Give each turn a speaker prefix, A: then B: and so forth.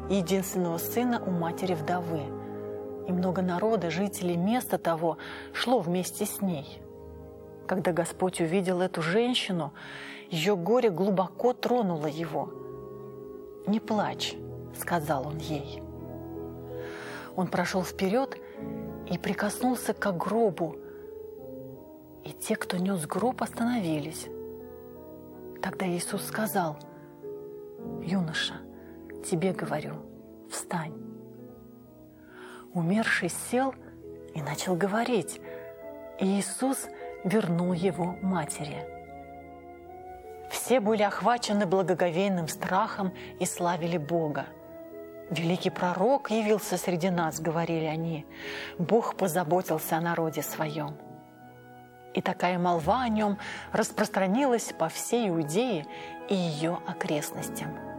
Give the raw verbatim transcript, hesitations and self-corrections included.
A: и единственного сына у матери-вдовы. И много народа, жителей места того, шло вместе с ней. Когда Господь увидел эту женщину, ее горе глубоко тронуло его. «Не плачь», — сказал он ей. Он прошел вперед и прикоснулся к гробу, и те, кто нес гроб, остановились. Тогда Иисус сказал: «Юноша, тебе говорю, встань». Умерший сел и начал говорить, и Иисус вернул его матери. Все были охвачены благоговейным страхом и славили Бога. «Великий пророк явился среди нас», — говорили они. «Бог позаботился о народе своем». И такая молва о нем распространилась по всей Иудее и ее окрестностям.